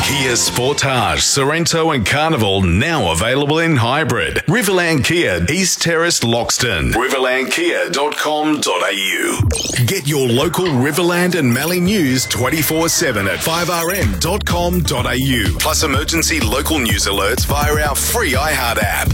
Kia Sportage, Sorrento and Carnival now available in hybrid. Riverland Kia, East Terrace, Loxton. riverlandkia.com.au. Get your local Riverland and Mallee news 24/7 at 5rm.com.au. Plus emergency local news alerts via our free iHeart app.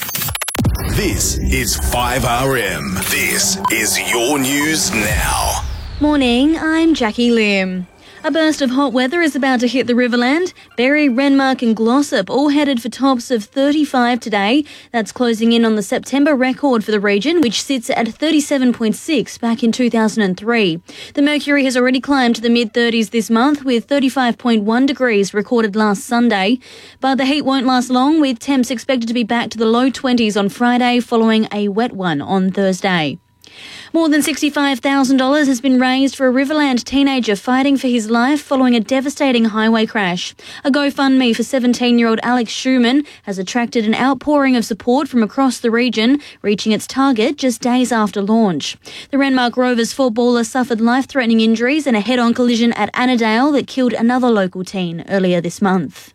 This is 5RM. This is your news now. Morning, I'm Jackie Lim. A burst of hot weather is about to hit the Riverland. Berry, Renmark and Glossop all headed for tops of 35 today. That's closing in on the September record for the region, which sits at 37.6 back in 2003. The mercury has already climbed to the mid-30s this month, with 35.1 degrees recorded last Sunday. But the heat won't last long, with temps expected to be back to the low 20s on Friday following a wet one on Thursday. More than $65,000 has been raised for a Riverland teenager fighting for his life following a devastating highway crash. A GoFundMe for 17-year-old Alex Schumann has attracted an outpouring of support from across the region, reaching its target just days after launch. The Renmark Rovers footballer suffered life-threatening injuries in a head-on collision at Annandale that killed another local teen earlier this month.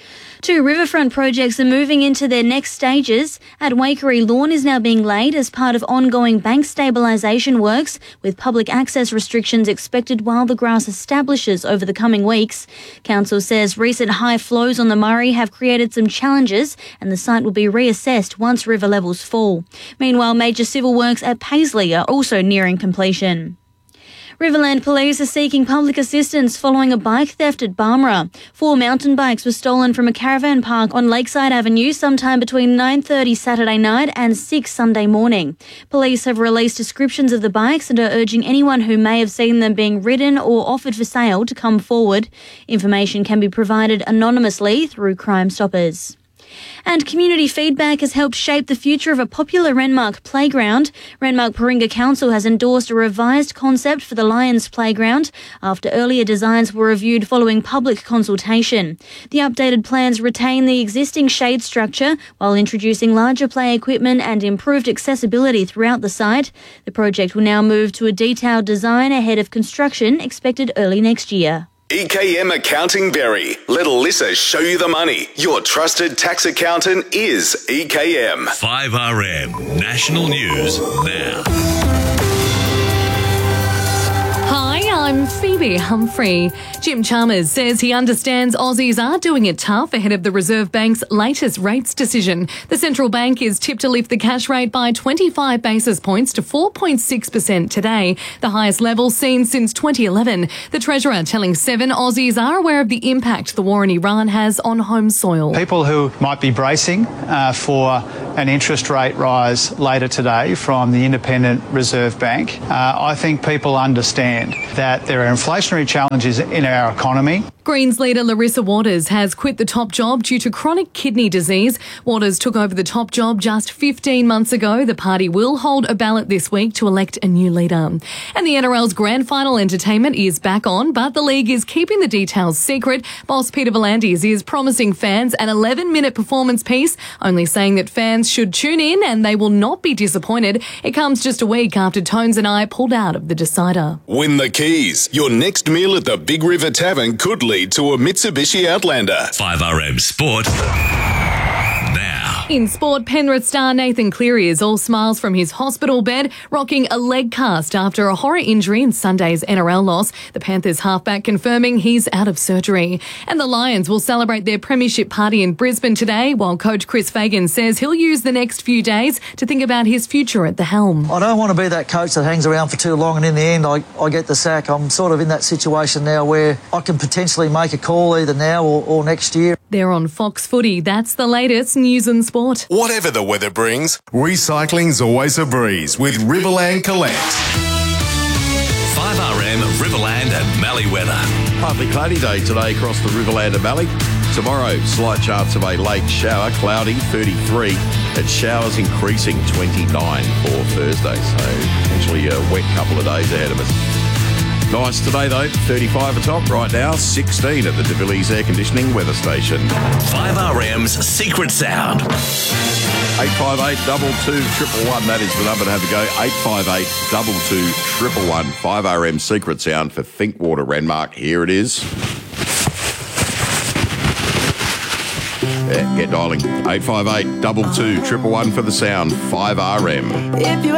2 riverfront projects are moving into their next stages. At Waikerie, lawn is now being laid as part of ongoing bank stabilisation works, with public access restrictions expected while the grass establishes over the coming weeks. Council says recent high flows on the Murray have created some challenges and the site will be reassessed once river levels fall. Meanwhile, major civil works at Paisley are also nearing completion. Riverland Police are seeking public assistance following a bike theft at Barmera. 4 mountain bikes were stolen from a caravan park on Lakeside Avenue sometime between 9:30 Saturday night and 6 Sunday morning. Police have released descriptions of the bikes and are urging anyone who may have seen them being ridden or offered for sale to come forward. Information can be provided anonymously through Crime Stoppers. And community feedback has helped shape the future of a popular Renmark playground. Renmark Paringa Council has endorsed a revised concept for the Lions Playground after earlier designs were reviewed following public consultation. The updated plans retain the existing shade structure while introducing larger play equipment and improved accessibility throughout the site. The project will now move to a detailed design ahead of construction expected early next year. EKM Accounting Berry. Let Alyssa show you the money. Your trusted tax accountant is EKM. 5RM National News Now. Hi, I'm Phoebe Humphrey. Jim Chalmers says he understands Aussies are doing it tough ahead of the Reserve Bank's latest rates decision. The central bank is tipped to lift the cash rate by 25 basis points to 4.6% today, the highest level seen since 2011. The Treasurer telling 7 Aussies are aware of the impact the war in Iran has on home soil. People who might be bracing for an interest rate rise later today from the Independent Reserve Bank, I think people understand that there are inflationary challenges in our economy. Greens leader Larissa Waters has quit the top job due to chronic kidney disease. Waters took over the top job just 15 months ago. The party will hold a ballot this week to elect a new leader. And the NRL's grand final entertainment is back on, but the league is keeping the details secret. Boss Peter V'landys is promising fans an 11-minute performance piece, only saying that fans should tune in and they will not be disappointed. It comes just a week after Tones and I pulled out of the decider. Win the keys. Your next meal at the Big River Tavern could lead to a Mitsubishi Outlander. 5RM Sport now. In sport, Penrith star Nathan Cleary is all smiles from his hospital bed, rocking a leg cast after a horror injury in Sunday's NRL loss. The Panthers halfback confirming he's out of surgery. And the Lions will celebrate their premiership party in Brisbane today, while coach Chris Fagan says he'll use the next few days to think about his future at the helm. I don't want to be that coach that hangs around for too long and in the end I get the sack. I'm sort of in that situation now where I can potentially make a call either now or next year. They're on Fox Footy. That's the latest news and sport. Whatever the weather brings, recycling's always a breeze with Riverland Collect. 5RM Riverland and Mallee weather. Partly cloudy day today across the Riverland and Mallee. Tomorrow, slight chance of a late shower, cloudy 33, and showers increasing 29 for Thursday. So potentially a wet couple of days ahead of us. Nice today though, 35 atop right now, 16 at the De Villiers Air Conditioning weather station. 5RM's Secret Sound. 858 22 111, that is the number to have a go. 858 22 111, 5RM Secret Sound for Thinkwater Renmark. Here it is. Get dialing 858 22 111 for the sound 5RM.